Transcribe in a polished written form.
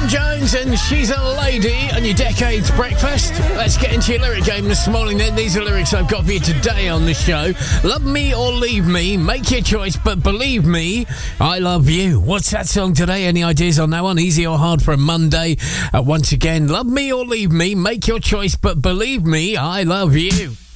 Tom Jones and She's a Lady on your Decades Breakfast. Let's get into your lyric game this morning then. These are lyrics I've got for you today on the show. Love me or leave me, make your choice, but believe me, I love you. What's that song today? Any ideas on that one? Easy or hard for a Monday? Once again, love me or leave me, make your choice, but believe me, I love you.